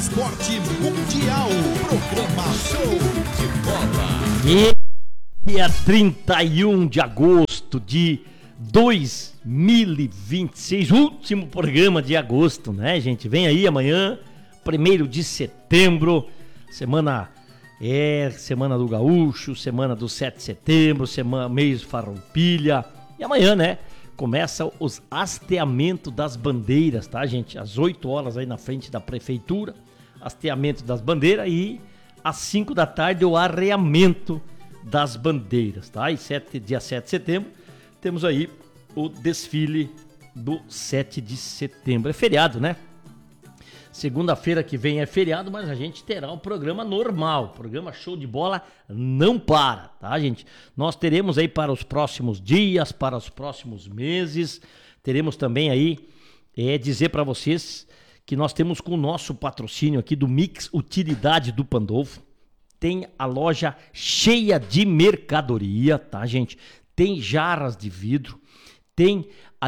esporte mundial. Programa Show de Bola. Dia 31 de agosto de 2026, último programa de agosto, né, gente? Vem aí amanhã, 1º de setembro, semana do Gaúcho, semana do 7 de setembro, mês Farroupilha. E amanhã, né, começa os hasteamentos das bandeiras, tá, gente? Às 8 horas aí na frente da prefeitura, hasteamento das bandeiras, e às 5 da tarde o arreamento das bandeiras, tá? E dia 7 de setembro temos aí o desfile do 7 de setembro. É feriado, né? Segunda-feira que vem é feriado, mas a gente terá um programa normal. O programa Show de Bola não para, tá, gente? Nós teremos aí para os próximos dias, para os próximos meses, teremos também aí, dizer para vocês que nós temos com o nosso patrocínio aqui do Mix Utilidade do Pandolfo. Tem a loja cheia de mercadoria, tá, gente? Tem jarras de vidro, tem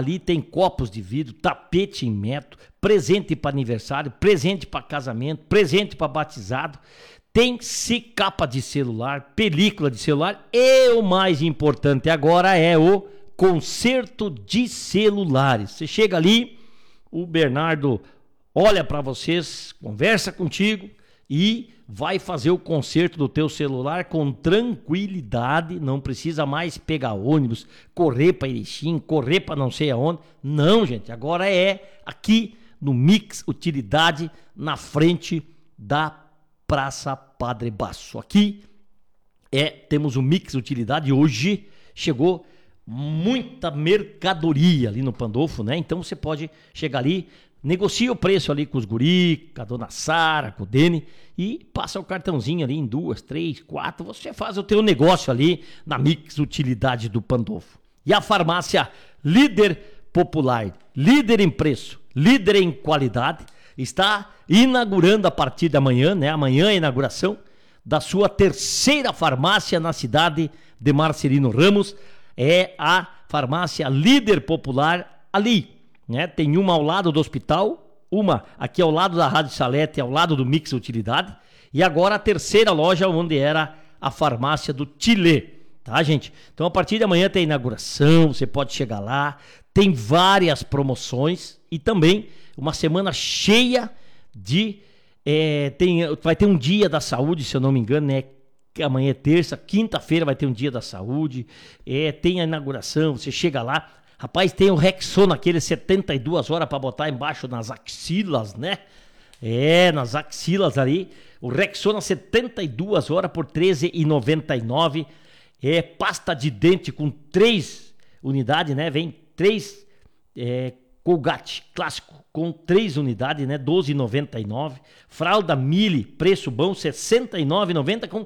copos de vidro, tapete em metro, presente para aniversário, presente para casamento, presente para batizado, tem capa de celular, película de celular e o mais importante agora é o conserto de celulares. Você chega ali, o Bernardo olha para vocês, conversa contigo e vai fazer o conserto do teu celular com tranquilidade, não precisa mais pegar ônibus, correr para Erechim, correr para não sei aonde. Não, gente, agora é aqui no Mix Utilidade, na frente da Praça Padre Basso. Aqui temos o Mix Utilidade. Hoje chegou muita mercadoria ali no Pandolfo, né? Então você pode chegar ali, negocia o preço ali com os guri, com a dona Sara, com o Dene, e passa o cartãozinho ali em 2, 3, 4, você faz o teu negócio ali na Mix Utilidade do Pandolfo. E a farmácia Líder Popular, líder em preço, líder em qualidade, está inaugurando a partir de amanhã, né? Amanhã é a inauguração da sua terceira farmácia na cidade de Marcelino Ramos, é a farmácia Líder Popular ali, né? Tem uma ao lado do hospital, uma aqui ao lado da Rádio Salete, ao lado do Mix Utilidade, e agora a terceira loja onde era a farmácia do Chile, tá, gente? Então a partir de amanhã tem a inauguração, você pode chegar lá, tem várias promoções e também uma semana cheia de... vai ter um dia da saúde, se eu não me engano, né? Amanhã é terça, quinta-feira vai ter um dia da saúde, tem a inauguração, você chega lá. Rapaz, tem o Rexona, aquele 72 horas para botar embaixo nas axilas, né? Nas axilas ali. O Rexona 72 horas por R$13,99. Pasta de dente com 3 unidades, né? Vem 3 Colgate clássico com 3 unidades, né? R$12,99. Fralda Mili, preço bom, R$69,90 com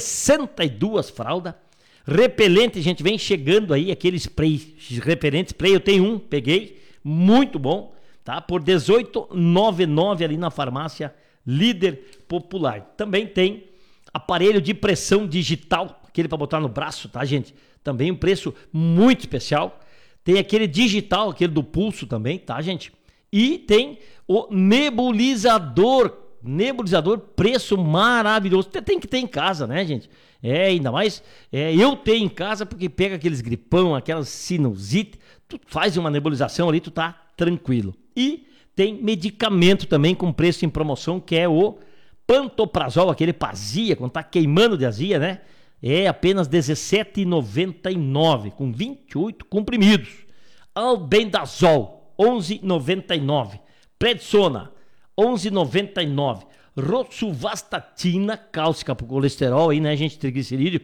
62 fraldas. Repelente, gente, vem chegando aí aquele spray, repelente spray, eu tenho um, peguei, muito bom, tá? Por R$18,99 ali na farmácia Líder Popular. Também tem aparelho de pressão digital, aquele para botar no braço, tá, gente? Também um preço muito especial. Tem aquele digital, aquele do pulso também, tá, gente? E tem o nebulizador, preço maravilhoso. Tem que ter em casa, né, gente? Ainda mais, eu tenho em casa porque pega aqueles gripão, aquelas sinusite, tu faz uma nebulização ali, tu tá tranquilo. E tem medicamento também com preço em promoção, que é o Pantoprazol, aquele pra azia, quando tá queimando de azia, né? É apenas R$17,99, com 28 comprimidos. Albendazol, R$11,99. Predsona, R$11,99. Rosuvastatina cálcica para o colesterol aí, né, gente, triglicerídeo,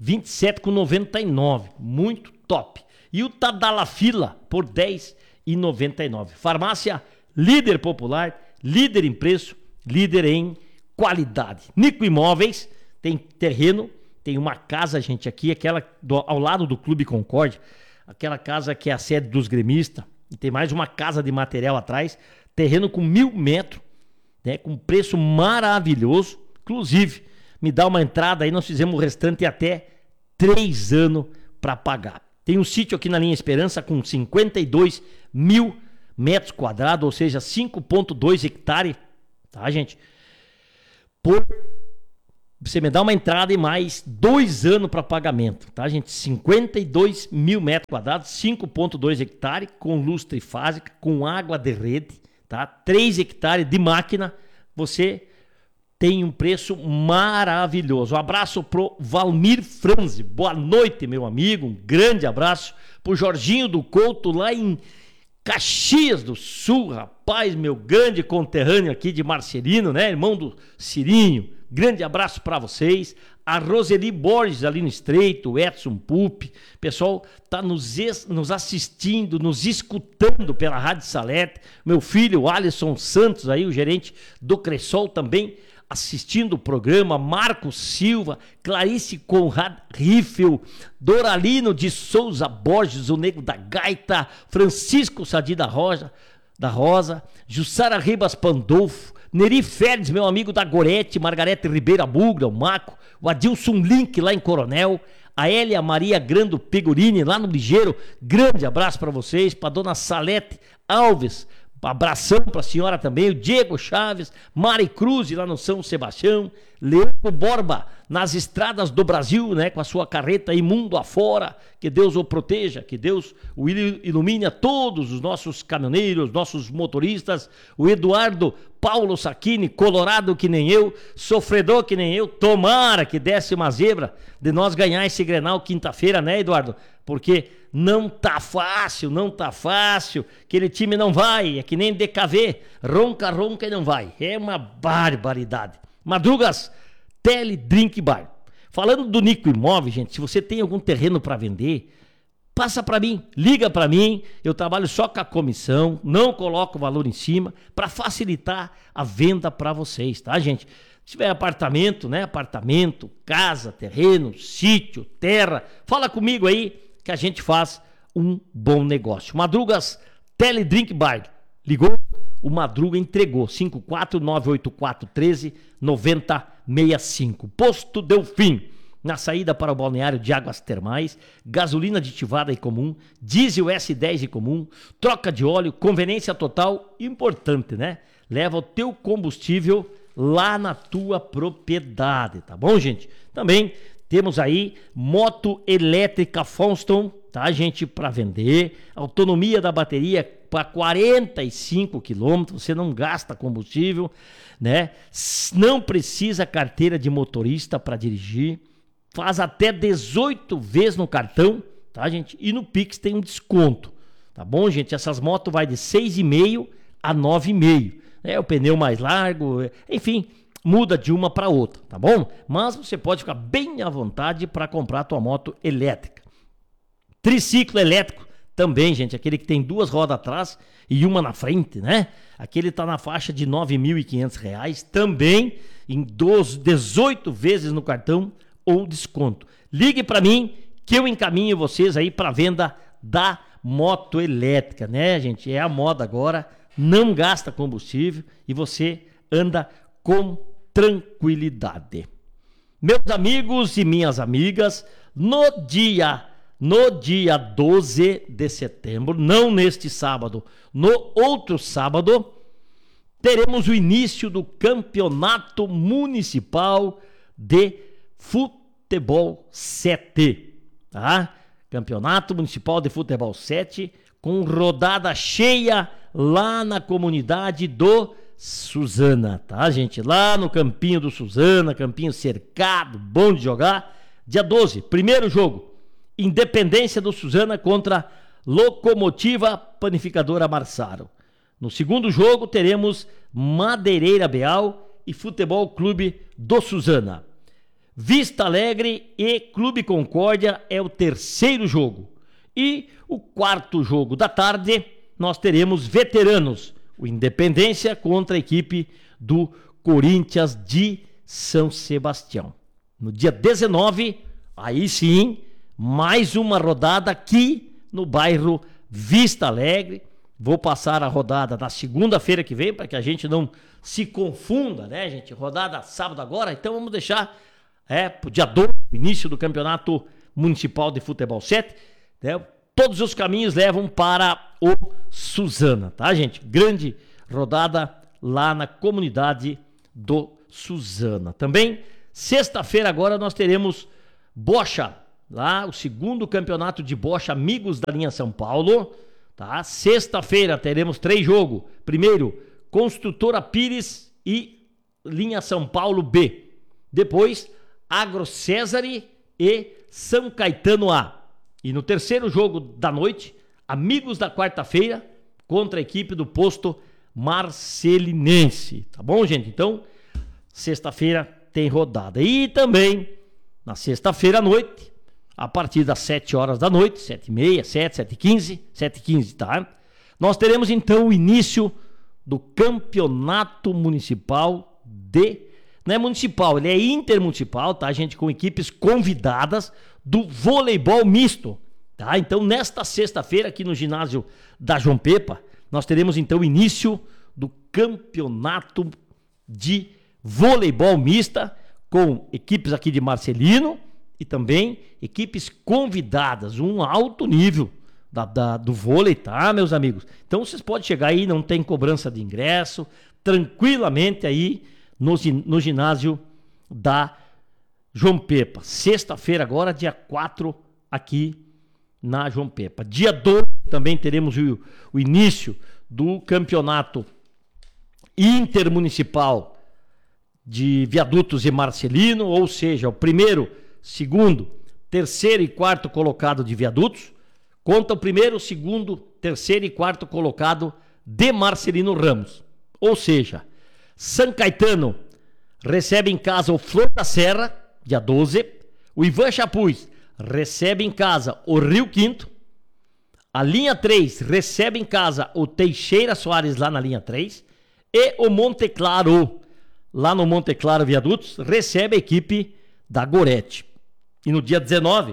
R$27,99, muito top. E o Tadalafila por R$10,99. Farmácia Líder Popular, líder em preço, líder em qualidade. Nico Imóveis, tem terreno, tem uma casa, gente, aqui, aquela ao lado do Clube Concórdia, aquela casa que é a sede dos gremistas, e tem mais uma casa de material atrás, terreno com 1.000 metros, né, com preço maravilhoso. Inclusive, me dá uma entrada aí, nós fizemos o restante até 3 anos para pagar. Tem um sítio aqui na Linha Esperança com 52.000 metros quadrados, ou seja, 5,2 hectares, tá, gente? por você me dá uma entrada e mais 2 anos para pagamento, tá, gente? 52 mil metros quadrados, 5,2 hectares, com luz trifásica, com água de rede, tá? 3 hectares de máquina, você tem um preço maravilhoso. Um abraço pro Valmir Franzi, boa noite, meu amigo, um grande abraço pro Jorginho do Couto, lá em Caxias do Sul, rapaz, meu grande conterrâneo aqui de Marcelino, né? Irmão do Cirinho. Grande abraço para vocês. A Roseli Borges ali no Estreito, o Edson Pupi. Pessoal, tá nos assistindo, nos escutando pela Rádio Salete. Meu filho, Alisson Santos, aí, o gerente do Cressol, também assistindo o programa. Marcos Silva, Clarice Conrad Riffel, Doralino de Souza Borges, o Nego da Gaita, Francisco Sadi da Rosa, Jussara Ribas Pandolfo, Neri Félix, meu amigo da Gorete, Margarete Ribeira Bugra, o Maco, o Adilson Link lá em Coronel, a Hélia Maria Grando Pegorini lá no Ligeiro, grande abraço para vocês, para dona Salete Alves, abração para a senhora também, o Diego Chaves, Mari Cruz lá no São Sebastião, Leandro Borba nas estradas do Brasil, né, com a sua carreta aí mundo afora, que Deus o proteja, que Deus o ilumine a todos os nossos caminhoneiros, nossos motoristas, o Eduardo Paulo Sacchini, colorado que nem eu, sofredor que nem eu, tomara que desse uma zebra de nós ganhar esse Grenal quinta-feira, né, Eduardo? Porque não tá fácil, aquele time não vai, é que nem DKV, ronca e não vai, é uma barbaridade. Madrugas Tele Drink Bar. Falando do Nico Imóveis, gente, se você tem algum terreno para vender, passa para mim, liga para mim, eu trabalho só com a comissão, não coloco o valor em cima, para facilitar a venda para vocês, tá, gente? Se tiver apartamento, né, casa, terreno, sítio, terra, fala comigo aí que a gente faz um bom negócio. Madrugas Tele Drink Bar, ligou? O Madruga entregou, 54984139065. Posto Delfim, na saída para o balneário de Águas Termais, gasolina aditivada e comum, diesel S10 e comum, troca de óleo, conveniência total, importante, né? Leva o teu combustível lá na tua propriedade, tá bom, gente? Também temos aí moto elétrica Fonston, tá, gente, para vender, autonomia da bateria para 45 quilômetros, você não gasta combustível, né? Não precisa carteira de motorista para dirigir, faz até 18 vezes no cartão, tá, gente? E no Pix tem um desconto, tá bom, gente? Essas motos vai de 6,5 a 9,5, né? O pneu mais largo, enfim, muda de uma para outra, tá bom? Mas você pode ficar bem à vontade para comprar a tua moto elétrica. Triciclo elétrico também, gente, aquele que tem 2 rodas atrás e uma na frente, né? Aquele tá na faixa de R$ 9.500, também em 18 vezes no cartão ou desconto. Ligue para mim que eu encaminho vocês aí para venda da moto elétrica, né, gente? É a moda agora, não gasta combustível e você anda com tranquilidade. Meus amigos e minhas amigas, no dia 12 de setembro, não neste sábado, no outro sábado, teremos o início do Campeonato Municipal de Futebol 7, tá? Campeonato Municipal de Futebol 7, com rodada cheia lá na comunidade do Suzana, tá, gente? Lá no campinho do Suzana, campinho cercado, bom de jogar. Dia 12, primeiro jogo, Independência do Suzana contra Locomotiva Panificadora Marsaro. No segundo jogo teremos Madeireira Beal e Futebol Clube do Suzana. Vista Alegre e Clube Concórdia é o terceiro jogo. E o quarto jogo da tarde nós teremos veteranos, o Independência contra a equipe do Corinthians de São Sebastião. No dia 19, aí sim, mais uma rodada aqui no bairro Vista Alegre. Vou passar a rodada na segunda-feira que vem, para que a gente não se confunda, né, gente? Rodada sábado agora, então vamos deixar pro dia 2, início do Campeonato Municipal de Futebol 7, né? Todos os caminhos levam para o Suzana, tá, gente? Grande rodada lá na comunidade do Suzana. Também, sexta-feira agora nós teremos bocha, lá o segundo campeonato de bocha Amigos da Linha São Paulo, tá? Sexta-feira teremos 3 jogos. Primeiro, Construtora Pires e Linha São Paulo B. Depois, Agro Césare e São Caetano A. E no terceiro jogo da noite, Amigos da quarta-feira contra a equipe do posto Marcelinense. Tá bom, gente? Então, sexta-feira tem rodada. E também, na sexta-feira à noite, a partir das 7 horas da noite, 7h30, 7h15, 7h15, tá? Nós teremos então o início do campeonato municipal não é municipal, ele é intermunicipal, tá, gente? Com equipes convidadas do voleibol misto, tá? Então, nesta sexta-feira, aqui no ginásio da João Pepa, nós teremos então o início do campeonato de voleibol mista, com equipes aqui de Marcelino e também equipes convidadas, um alto nível do vôlei, tá, meus amigos? Então vocês podem chegar aí, não tem cobrança de ingresso, tranquilamente aí no ginásio da João Pepa. Sexta-feira agora, dia 4, aqui na João Pepa. Dia 2 também teremos o início do campeonato intermunicipal de Viadutos e Marcelino, ou seja, o primeiro, segundo, terceiro e quarto colocado de Viadutos contra o primeiro, segundo, terceiro e quarto colocado de Marcelino Ramos. Ou seja, São Caetano recebe em casa o Flor da Serra, dia 12, o Ivan Chapuz recebe em casa o Rio Quinto, a linha 3 recebe em casa o Teixeira Soares lá na linha 3 e o Monte Claro, lá no Monte Claro Viadutos, recebe a equipe da Gorete. E no dia 19,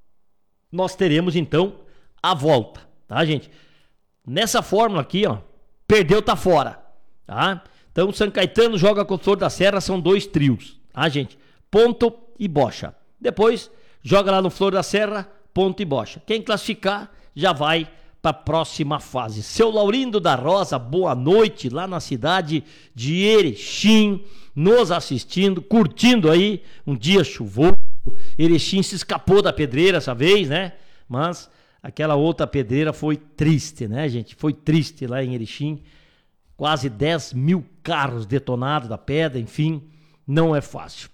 nós teremos então a volta, tá, gente? Nessa fórmula aqui, ó, perdeu, tá fora, tá? Então, São Caetano joga com o Flor da Serra, são 2 trios, tá, gente? Ponto e bocha. Depois, joga lá no Flor da Serra, ponto e bocha. Quem classificar, já vai para a próxima fase. Seu Laurindo da Rosa, boa noite, lá na cidade de Erechim, nos assistindo, curtindo aí, um dia chuvoso. Erechim se escapou da pedreira essa vez, né? Mas aquela outra pedreira foi triste, né, gente? Foi triste lá em Erechim. Quase 10 mil carros detonados da pedra, enfim, não é fácil.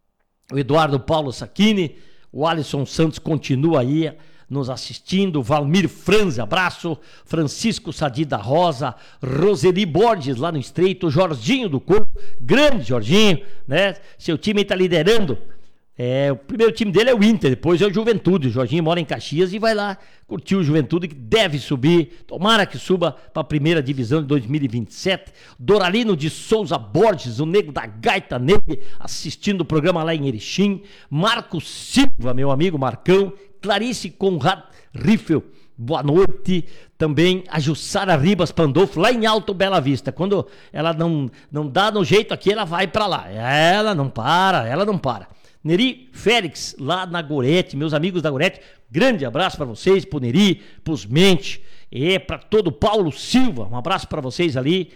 O Eduardo Paulo Sacchini, o Alisson Santos continua aí nos assistindo, Valmir Franz, abraço, Francisco Sadi da Rosa, Roseli Borges lá no Estreito, Jorginho do Corpo, grande Jorginho, né? Seu time está liderando. O primeiro time dele é o Inter, depois é o Juventude. O Jorginho mora em Caxias e vai lá curtir o Juventude, que deve subir, tomara que suba para a primeira divisão de 2027. Doralino de Souza Borges, o nego da Gaita Nele, assistindo o programa lá em Erechim. Marco Silva, meu amigo Marcão. Clarice Conrad Riffel, boa noite. Também a Jussara Ribas Pandolfo, lá em Alto Bela Vista. Quando ela não dá no jeito aqui, ela vai para lá. Ela não para. Neri Félix, lá na Gorete, meus amigos da Gorete, grande abraço para vocês, pro Neri, pros Mente, e para todo Paulo Silva, um abraço para vocês ali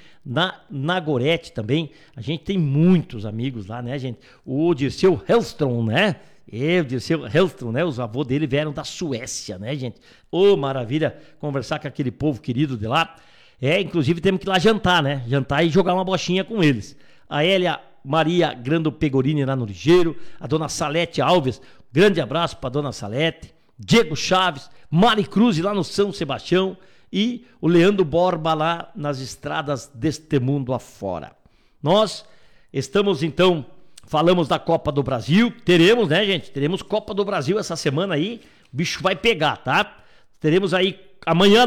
na Gorete também. A gente tem muitos amigos lá, né, gente? O Dirceu Hellstrom, né? O Dirceu Hellstrom, né? Os avôs dele vieram da Suécia, né, gente? Ô, maravilha conversar com aquele povo querido de lá. Inclusive temos que ir lá jantar, né? Jantar e jogar uma bochinha com eles. A Hélia Maria Grando Pegorini lá no Ligeiro, a dona Salete Alves, grande abraço para dona Salete, Diego Chaves, Mari Cruz lá no São Sebastião e o Leandro Borba lá nas estradas deste mundo afora. Nós estamos então, falamos da Copa do Brasil, teremos, né, gente? Teremos Copa do Brasil essa semana aí, o bicho vai pegar, tá? Teremos aí amanhã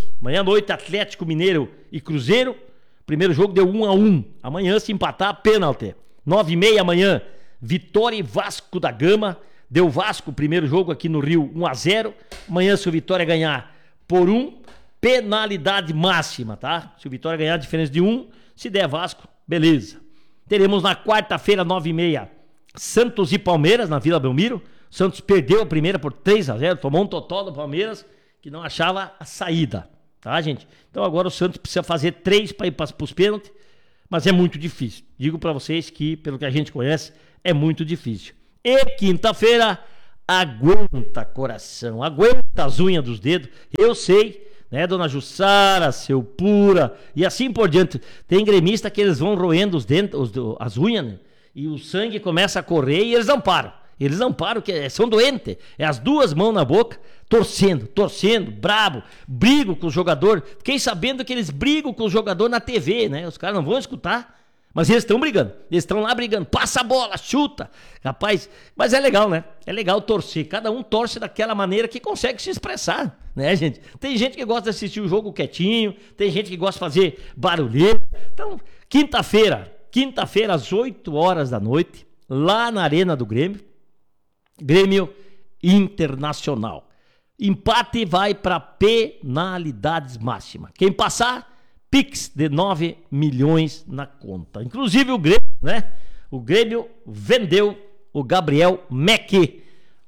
à noite Atlético Mineiro e Cruzeiro. Primeiro jogo deu 1-1. Amanhã, se empatar, pênalti. 9h30 amanhã, Vitória e Vasco da Gama. Deu Vasco, primeiro jogo aqui no Rio, 1-0. Amanhã, se o Vitória ganhar por 1, penalidade máxima, tá? Se o Vitória ganhar, diferença de 1. Se der Vasco, beleza. Teremos na quarta-feira, 9h30, Santos e Palmeiras, na Vila Belmiro. Santos perdeu a primeira por 3-0. Tomou um totó do Palmeiras, que não achava a saída. Tá, gente? Então agora o Santos precisa fazer 3 para ir para os pênaltis, mas é muito difícil. Digo para vocês que, pelo que a gente conhece, é muito difícil. E quinta-feira, aguenta coração, aguenta as unhas dos dedos. Eu sei, né, dona Jussara, seu Pura e assim por diante. Tem gremista que eles vão roendo os dentes, as unhas, né, e o sangue começa a correr e eles não param. Eles não param, que são doentes. É as duas mãos na boca, torcendo, brabo, brigo com o jogador. Fiquei sabendo que eles brigam com o jogador na TV, né? Os caras não vão escutar, mas eles estão brigando. Eles estão lá brigando. Passa a bola, chuta. Rapaz, mas é legal, né? É legal torcer. Cada um torce daquela maneira que consegue se expressar, né, gente? Tem gente que gosta de assistir o jogo quietinho, tem gente que gosta de fazer barulheiro. Então, quinta-feira, às 8 horas da noite, lá na Arena do Grêmio Internacional. Empate vai para penalidades máximas. Quem passar, Pix de 9 milhões na conta. Inclusive o Grêmio, né? O Grêmio vendeu o Gabriel Mack.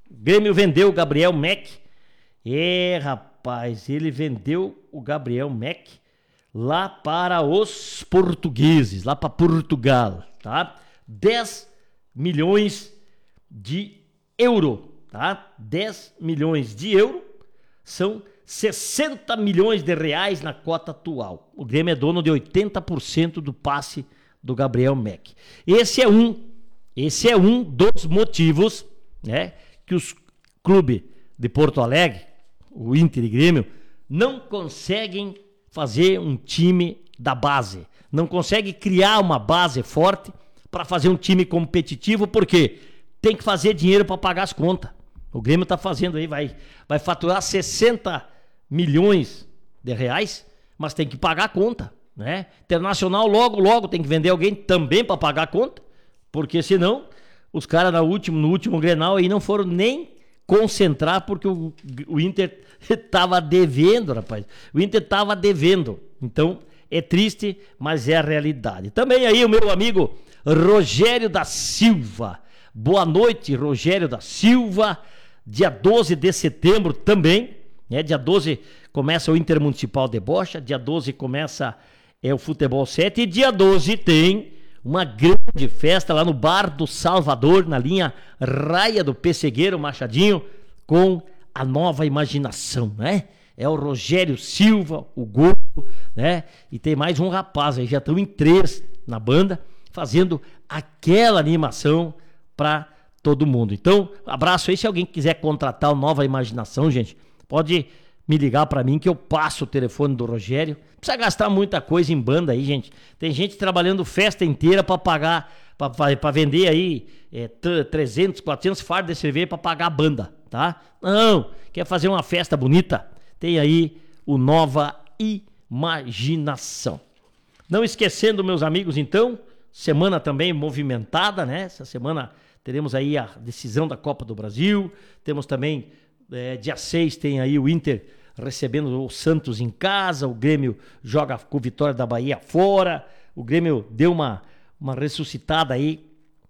Rapaz, ele vendeu o Gabriel Mack lá para os portugueses, lá para Portugal, tá? 10 milhões de euro, tá? 10 milhões de euro são 60 milhões de reais na cota atual. O Grêmio é dono de 80% do passe do Gabriel Mack. Esse é um dos motivos, né, que os clubes de Porto Alegre, o Inter e Grêmio, não conseguem fazer um time da base. Não conseguem criar uma base forte para fazer um time competitivo, porque tem que fazer dinheiro para pagar as contas. O Grêmio está fazendo aí, vai faturar 60 milhões de reais, mas tem que pagar a conta, né? Internacional logo tem que vender alguém também para pagar a conta, porque senão os caras no último Grenal aí não foram nem concentrar, porque o Inter estava devendo, rapaz. O Inter estava devendo. Então é triste, mas é a realidade. Também aí o meu amigo Rogério da Silva. Boa noite, Rogério da Silva. Dia 12 de setembro também, né? Dia 12 começa o Intermunicipal de Bocha, dia 12 começa o Futebol 7 e dia 12 tem uma grande festa lá no Bar do Salvador, na linha Raia do Pessegueiro, Machadinho, com a Nova Imaginação, né? É o Rogério Silva, o Gordo, né? E tem mais um rapaz aí, já estão em 3 na banda, fazendo aquela animação para todo mundo. Então, abraço aí. Se alguém quiser contratar o Nova Imaginação, gente, pode me ligar para mim que eu passo o telefone do Rogério. Não precisa gastar muita coisa em banda aí, gente. Tem gente trabalhando festa inteira para pagar, para vender aí 300, 400 fardos de cerveja para pagar a banda, tá? Não, quer fazer uma festa bonita? Tem aí o Nova Imaginação. Não esquecendo, meus amigos, então, semana também movimentada, né? Essa semana teremos aí a decisão da Copa do Brasil. Temos também, dia 6, tem aí o Inter recebendo o Santos em casa. O Grêmio joga com Vitória da Bahia fora. O Grêmio deu uma ressuscitada aí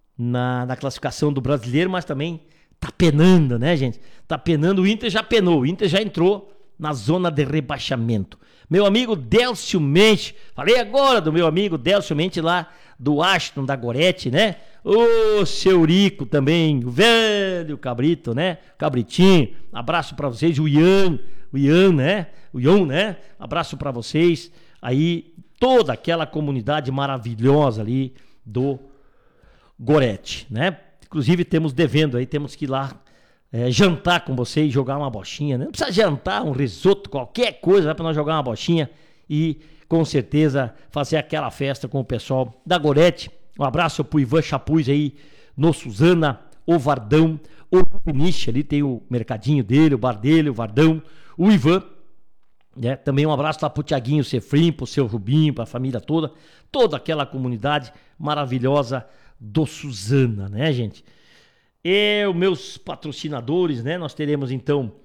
na classificação do Brasileiro, mas também tá penando, né, gente? Tá penando. O Inter já penou. O Inter já entrou na zona de rebaixamento. Meu amigo Délcio Mendes, falei agora do meu amigo Délcio Mendes lá do Ashton, da Gorete, né? O seu Rico também, o velho cabrito, né? Cabritinho, abraço pra vocês. O Ian, né? Abraço pra vocês. Aí, toda aquela comunidade maravilhosa ali do Gorete, né? Inclusive, temos devendo aí, temos que ir lá jantar com vocês, jogar uma bochinha, né? Não precisa jantar, um risoto, qualquer coisa, vai pra nós jogar uma bochinha e, com certeza, fazer aquela festa com o pessoal da Gorete. Um abraço pro Ivan Chapuz aí no Suzana, o Vardão, o Piniche, ali tem o mercadinho dele, o bar dele, o Vardão, o Ivan, né? Também um abraço lá pro Tiaguinho Sefrim, pro seu Rubinho, pra família toda aquela comunidade maravilhosa do Suzana, né, gente? E os meus patrocinadores, né? Nós teremos então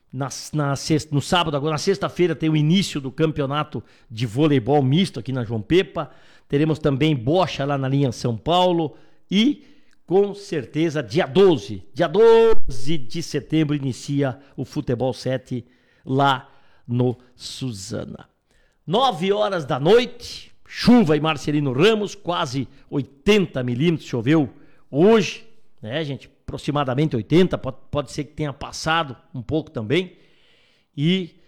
no sábado, agora na sexta-feira, tem o início do campeonato de voleibol misto aqui na João Pepa. Teremos também bocha lá na linha São Paulo e, com certeza, dia 12 de setembro inicia o Futebol 7 lá no Suzana. 9 horas da noite, chuva em Marcelino Ramos, quase 80 milímetros choveu hoje, né, gente? Aproximadamente 80, pode ser que tenha passado um pouco também. E